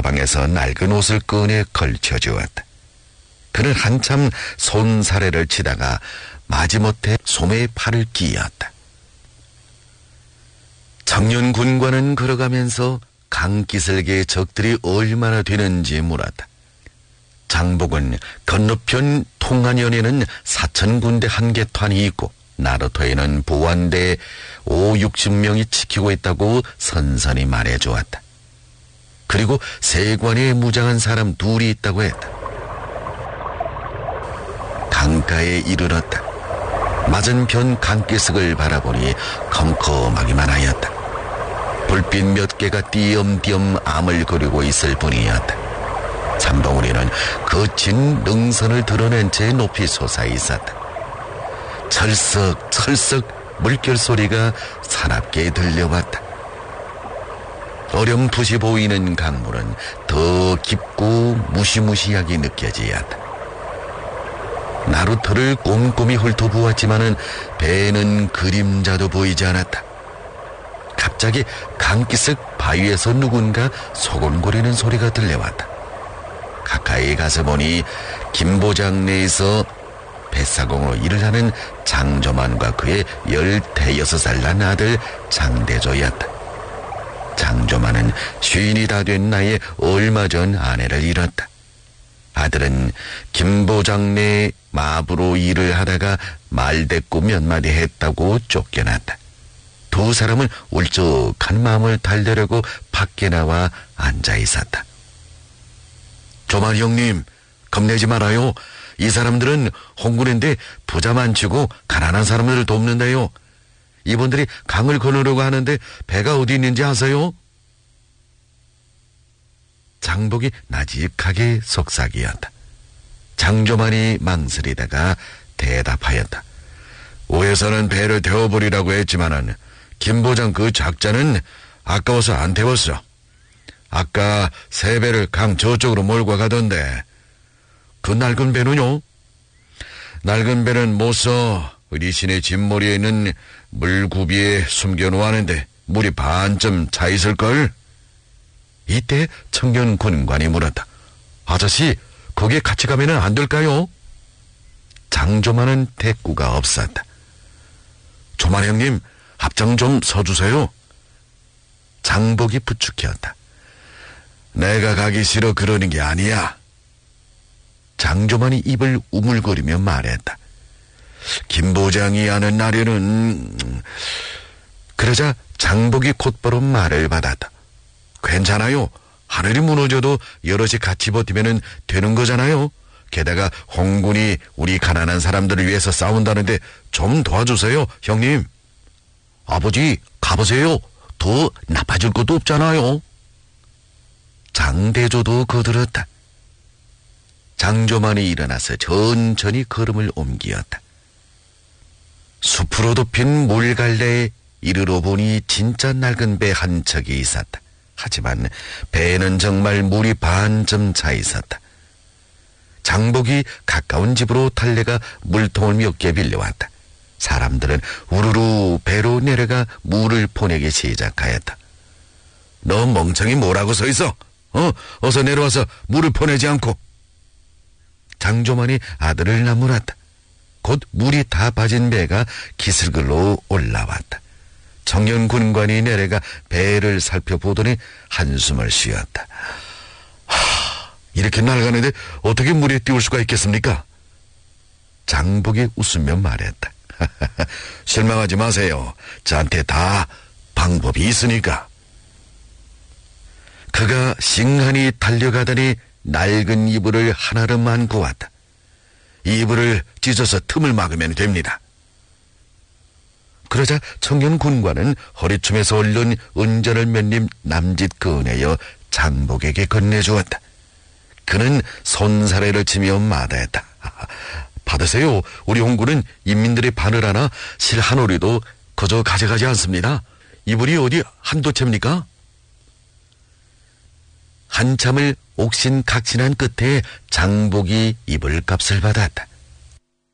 가방에서 낡은 옷을 꺼내 걸쳐주었다. 그는 한참 손사래를 치다가 마지못해 소매에 팔을 끼었다. 청년 군관은 걸어가면서 강기슭의 적들이 얼마나 되는지 물었다. 장복은 건너편 통안현에는 사천군대 한계탄이 있고 나루터에는 보안대 50-60명이 지키고 있다고 선선히 말해주었다. 그리고 세관에 무장한 사람 둘이 있다고 했다. 강가에 이르렀다. 맞은편 강기슭을 바라보니 컴컴하기만 하였다. 불빛 몇 개가 띄엄띄엄 암을 그리고 있을 뿐이었다. 잠봉우리는 거친 능선을 드러낸 채 높이 솟아 있었다. 철썩철썩 물결 소리가 사납게 들려왔다. 어렴풋이 보이는 강물은 더 깊고 무시무시하게 느껴지었다. 나루터를 꼼꼼히 훑어보았지만은 배에는 그림자도 보이지 않았다. 갑자기 강기슭 바위에서 누군가 소곤거리는 소리가 들려왔다. 가까이 가서 보니 김보장내에서 뱃사공으로 일을 하는 장조만과 그의 15살 난 아들 장대조였다. 장조만은 50이 다 된 나이에 얼마 전 아내를 잃었다. 아들은 김보장내 마부로 일을 하다가 말대꾸 몇 마디 했다고 쫓겨났다. 두 사람은 울적한 마음을 달래려고 밖에 나와 앉아 있었다. 조만 형님, 겁내지 말아요. 이 사람들은 홍군인데 부자 많치고 가난한 사람들을 돕는데요. 이분들이 강을 건너려고 하는데 배가 어디 있는지 아세요? 장복이 나직하게 속삭이었다. 장조만이 망설이다가 대답하였다. 오해서는 배를 태워버리라고 했지만은 김보장 그 작자는 아까워서 안 태웠어. 아까 세 배를 강 저쪽으로 몰고 가던데. 그 낡은 배는요? 낡은 배는 못 써. 리신의 집머리에 있는 물구비에 숨겨놓았는데 물이 반쯤 차 있을걸? 이때 청년 군관이 물었다. 아저씨, 거기에 같이 가면은 안 될까요? 장조만은 대꾸가 없었다. 조만 형님, 앞장 좀 서주세요. 장복이 부축해었다. 내가 가기 싫어 그러는 게 아니야. 장조만이 입을 우물거리며 말했다. 김보장이 하는 날에는... 그러자 장복이 곧바로 말을 받았다. 괜찮아요. 하늘이 무너져도 여럿이 같이 버티면 되는 거잖아요. 게다가 홍군이 우리 가난한 사람들을 위해서 싸운다는데 좀 도와주세요, 형님. 아버지, 가보세요. 더 나빠질 것도 없잖아요. 장대조도 거들었다. 장조만이 일어나서 천천히 걸음을 옮기었다. 숲으로 덮인 물갈래에 이르러 보니 진짜 낡은 배 한 척이 있었다. 하지만 배에는 정말 물이 반쯤 차 있었다. 장복이 가까운 집으로 달려가 물통을 몇 개 빌려왔다. 사람들은 우르르 배로 내려가 물을 보내기 시작하였다. 너 멍청이 뭐라고 서 있어? 어서 내려와서 물을 보내지 않고. 장조만이 아들을 나무랐다. 곧 물이 다 빠진 배가 기슭으로 올라왔다. 청년 군관이 내려가 배를 살펴보더니 한숨을 쉬었다. 이렇게 낡았는데 어떻게 물에 띄울 수가 있겠습니까? 장복이 웃으며 말했다. 실망하지 마세요. 저한테 다 방법이 있으니까. 그가 싱하니 달려가더니 낡은 이불을 하나로만 구웠다. 이불을 찢어서 틈을 막으면 됩니다. 그러자 청년 군관은 허리춤에서 올른 은전을 몇 립 남짓 꺼내어 장복에게 건네주었다. 그는 손사래를 치며 마다했다. 받으세요. 우리 홍군은 인민들의 반을 하나 실 한 오리도 거저 가져가지 않습니다. 이불이 어디 한도 챕니까? 한참을 옥신각신한 끝에 장복이 이불 값을 받았다.